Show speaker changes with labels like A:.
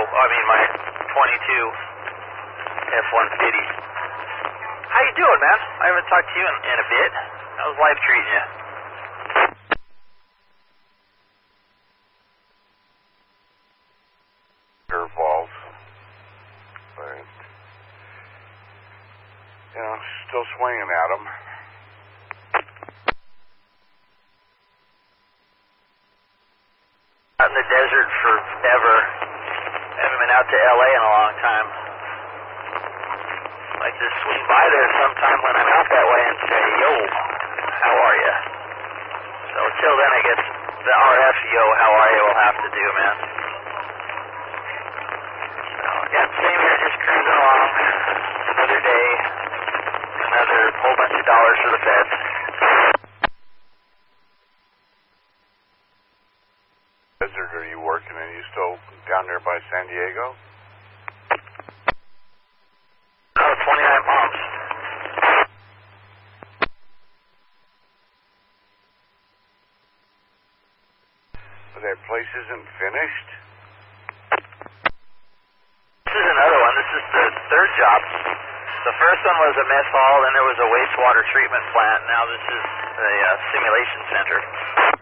A: my 22 F-150. How you doing, man? I haven't talked to you in a bit. How's life treating you?
B: Curveballs, but still swinging at them.
A: Out in the desert forever. Haven't been out to LA in a long time. Like to swing by there sometime when I'm out that way and say, yo, how are you? So till then, I guess the RF yo, how are you will have to do, man. So, yeah, same here, just cruising along. Another day, another whole bunch of dollars for the feds.
B: Desert are you working in? You still down there by San Diego?
A: 29 Palms.
B: But that place isn't finished?
A: This is another one. This is the third job. The first one was a mess hall, then there was a wastewater treatment plant. Now this is a simulation center.